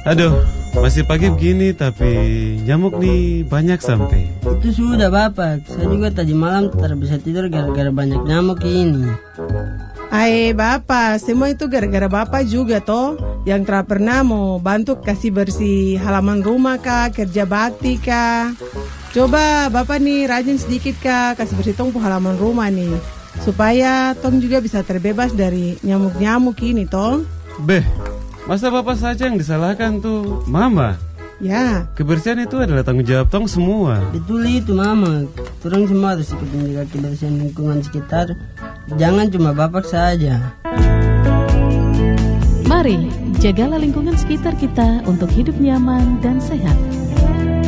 Aduh, masih pagi begini tapi nyamuk nih banyak sampai. Itu sudah Bapak, saya juga tadi malam tak bisa tidur gara-gara banyak nyamuk ini. Bapak, semua itu gara-gara Bapak juga toh, yang tak pernah mau bantu kasih bersih halaman rumah kah, kerja bakti kah. Coba Bapak nih rajin sedikit kah, kasih bersih tong halaman rumah nih, supaya tong juga bisa terbebas dari nyamuk-nyamuk ini toh. Beh, masa Bapak saja yang disalahkan tuh, Mama? Ya, kebersihan itu adalah tanggung jawab tong semua. Betul itu Mama, turun semua harus ikut menjaga kebersihan lingkungan sekitar. Jangan cuma Bapak saja. Mari, jagalah lingkungan sekitar kita untuk hidup nyaman dan sehat.